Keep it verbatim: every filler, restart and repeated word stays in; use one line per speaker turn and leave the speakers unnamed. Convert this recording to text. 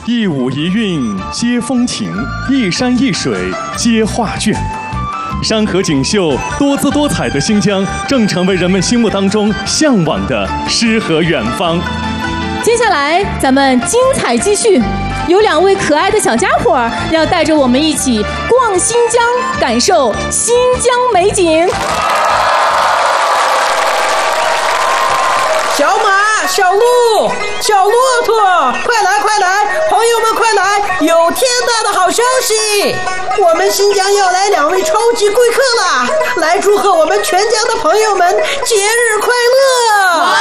一舞一韵皆风情，一山一水皆画卷。山河锦绣、多姿多彩的新疆，正成为人们心目当中向往的诗和远方。
接下来，咱们精彩继续，有两位可爱的小家伙要带着我们一起逛新疆，感受新疆美景。
小马、小鹿、小骆驼，快来快来，朋友们快来，有天大的好消息，我们新疆要来两位超级贵客啦，来祝贺我们全疆的朋友们节日快乐。